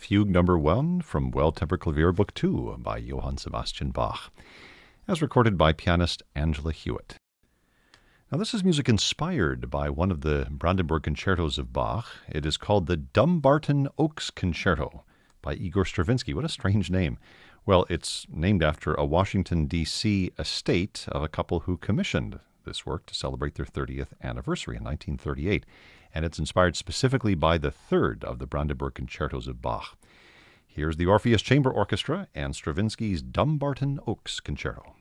Fugue Number 1 from Well-Tempered Clavier Book 2 by Johann Sebastian Bach, as recorded by pianist Angela Hewitt. Now, this is music inspired by one of the Brandenburg concertos of Bach. It is called the Dumbarton Oaks Concerto by Igor Stravinsky. What a strange name. Well, it's named after a Washington, D.C. estate of a couple who commissioned this work to celebrate their 30th anniversary in 1938, and it's inspired specifically by the third of the Brandenburg concertos of Bach. Here's the Orpheus Chamber Orchestra and Stravinsky's Dumbarton Oaks Concerto.